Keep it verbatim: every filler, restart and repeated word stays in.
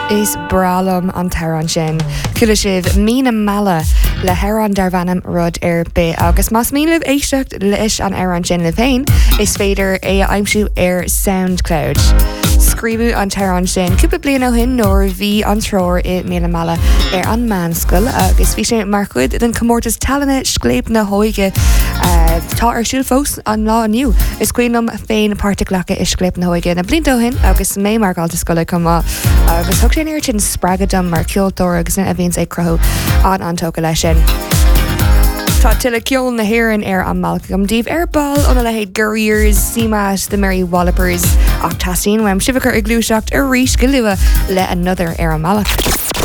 is bralam an teran sin. Cúla sibh mína mala le heran darvanam rud ar be agus mas mílih éistecht leis an aran sin le féin is féidir é aimsú ar SoundCloud. Scríbú an teran sin cúpla blian ó hin nóir bhí an tror i mína mala ar an manscoil agus bhí sé mar chud den comórtas talanna scléip na hóige uh, tá ar siúl fós an lá aniu. Is cuinom féin particlacha is scléip na hóige na blintó hin agus mé mar galta scola cumá agus thug sin ar sin spragadam mar ceoltóir agus na a bhíonn é crothú an antóca lei sin. Tá tuile ceol na hhéireann ar an Malcolm Díobh ar ball an le héad Gurriers, Seamat, the Merry Wallopers ach tasín weim sibhachar i glúiseacht ar ríis go luath le another ar an Malach.